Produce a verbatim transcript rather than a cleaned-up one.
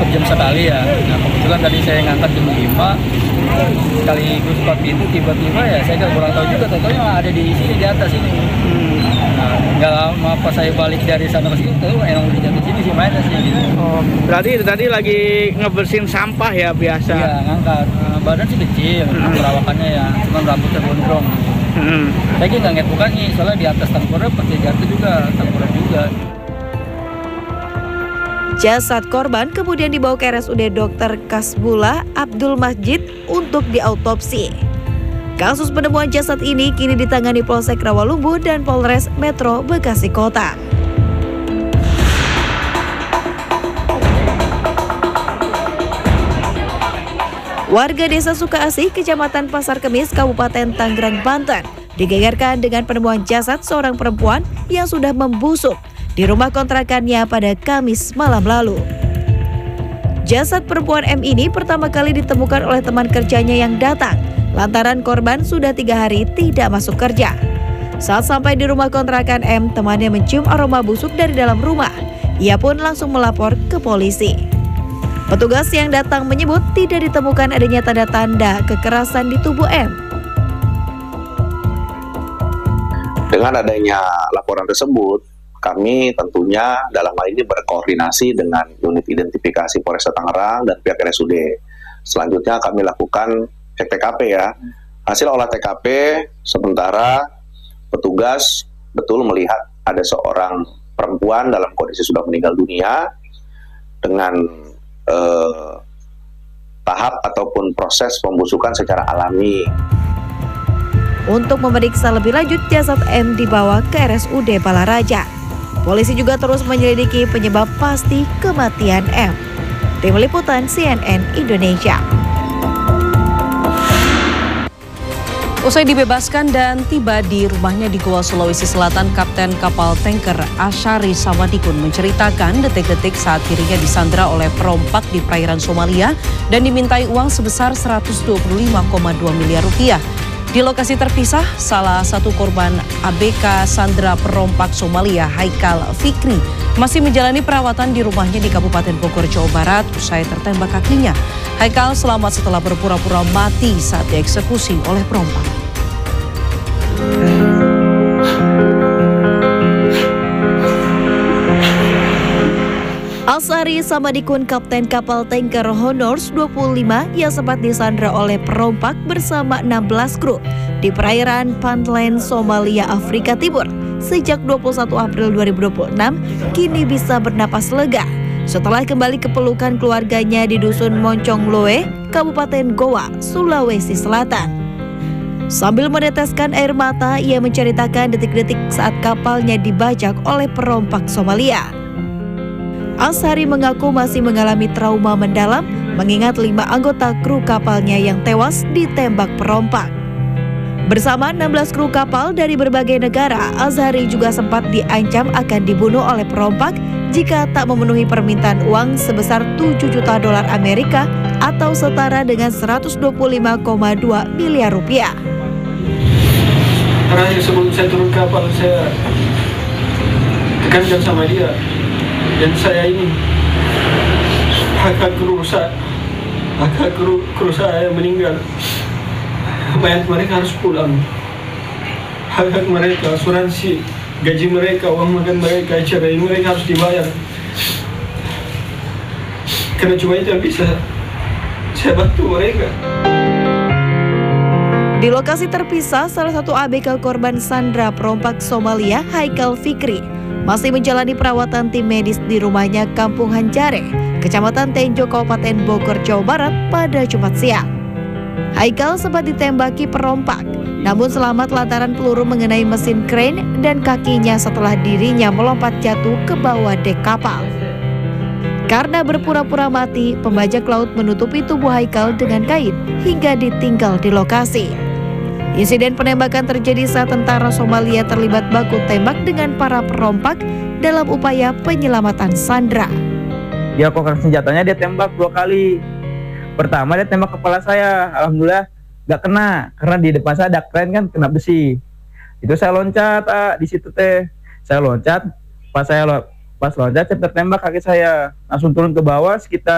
jam sekali ya. Nah kebetulan tadi saya ngangkat jam lima, sekaligus buka pintu tiba-tiba ya saya nggak kurang tahu juga, tahu-tahunya ada di sini di atas ini. Nah nggak lama pas saya balik dari sana ke sini tuh emang udah jatuh sini sih mainnya sih gitu. Oh, berarti itu tadi lagi ngebersihin sampah ya biasa? Iya ngangkat, nah, badan sih kecil, hmm. perawakannya ya, cuma rambutnya gondrong. Hmm. Saya nggak ngeliat mukanya, soalnya di atas tengkorak pasti jatuh juga, tengkorak juga. Jasad korban kemudian dibawa ke R S U D Dokter Kasbullah Abdul Majid untuk diautopsi. Kasus penemuan jasad ini kini ditangani Polsek Rawalumbu dan Polres Metro Bekasi Kota. Warga Desa Sukaasih, Kecamatan Pasar Kemis, Kabupaten Tangerang, Banten, digegerkan dengan penemuan jasad seorang perempuan yang sudah membusuk di rumah kontrakannya pada Kamis malam lalu. Jasad perempuan M ini pertama kali ditemukan oleh teman kerjanya yang datang, lantaran korban sudah tiga hari tidak masuk kerja. Saat sampai di rumah kontrakan M, temannya mencium aroma busuk dari dalam rumah. Ia pun langsung melapor ke polisi. Petugas yang datang menyebut tidak ditemukan adanya tanda-tanda kekerasan di tubuh M. Dengan adanya laporan tersebut, kami tentunya dalam hal ini berkoordinasi dengan unit identifikasi Polresta Tangerang dan pihak R S U D. Selanjutnya kami lakukan cek T K P ya. Hasil olah T K P sementara petugas betul melihat ada seorang perempuan dalam kondisi sudah meninggal dunia dengan eh, tahap ataupun proses pembusukan secara alami. Untuk memeriksa lebih lanjut, jasad M dibawa ke R S U D Balaraja. Polisi juga terus menyelidiki penyebab pasti kematian M. Tim Liputan C N N Indonesia. Usai dibebaskan dan tiba di rumahnya di Goa, Sulawesi Selatan, Kapten kapal tanker Asyari Samadikun menceritakan detik-detik saat dirinya disandra oleh perompak di perairan Somalia dan dimintai uang sebesar seratus dua puluh lima koma dua miliar rupiah. Di lokasi terpisah, salah satu korban A B K sandra perompak Somalia, Haikal Fikri, masih menjalani perawatan di rumahnya di Kabupaten Bogor, Jawa Barat usai tertembak kakinya. Haikal selamat setelah berpura-pura mati saat dieksekusi oleh perompak. Asyari Samadikun, Kapten kapal tanker Honors dua puluh lima yang sempat disandra oleh perompak bersama enam belas kru di perairan Puntland, Somalia, Afrika Timur sejak dua puluh satu April dua ribu dua puluh enam, kini bisa bernapas lega setelah kembali ke pelukan keluarganya di Dusun Moncongloe, Kabupaten Goa, Sulawesi Selatan. Sambil meneteskan air mata, ia menceritakan detik-detik saat kapalnya dibajak oleh perompak Somalia. Asyari mengaku masih mengalami trauma mendalam mengingat lima anggota kru kapalnya yang tewas ditembak perompak. Bersama enam belas kru kapal dari berbagai negara, Asyari juga sempat diancam akan dibunuh oleh perompak jika tak memenuhi permintaan uang sebesar tujuh juta dolar Amerika atau setara dengan seratus dua puluh lima koma dua miliar rupiah. Karena sebelum saya turun kapal, saya tekankan sama dia, dan saya ini hak kru saya, hak kru, kru saya meninggal, mayat mereka harus pulang, hak hak mereka, asuransi, gaji mereka, uang makan mereka, cerai mereka harus dibayar. Karena cuma itu yang bisa saya bantu mereka. Di lokasi terpisah, salah satu A B K korban sandra perompak Somalia, Haikal Fikri, masih menjalani perawatan tim medis di rumahnya Kampung Hanjare, Kecamatan Tenjo, Kabupaten Bogor, Jawa Barat pada Jumat siang. Haikal sempat ditembaki perompak, namun selamat lantaran peluru mengenai mesin crane dan kakinya setelah dirinya melompat jatuh ke bawah dek kapal. Karena berpura-pura mati, pembajak laut menutupi tubuh Haikal dengan kain hingga ditinggal di lokasi. Insiden penembakan terjadi saat tentara Somalia terlibat baku tembak dengan para perompak dalam upaya penyelamatan sandra. Dia kokang senjatanya, dia tembak dua kali. Pertama dia tembak kepala saya, alhamdulillah nggak kena karena di depan saya ada kren kan, kena besi. Itu saya loncat ah, di situ teh, saya loncat, pas saya lo, pas loncat saya tertembak kaki saya, langsung turun ke bawah sekitar